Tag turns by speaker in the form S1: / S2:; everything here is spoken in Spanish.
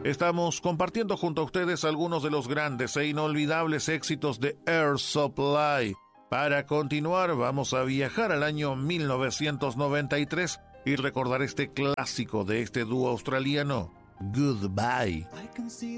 S1: Estamos compartiendo junto a ustedes algunos de los grandes e inolvidables éxitos de Air Supply. Para continuar, vamos a viajar al año 1993 y recordar este clásico de este dúo australiano, Goodbye.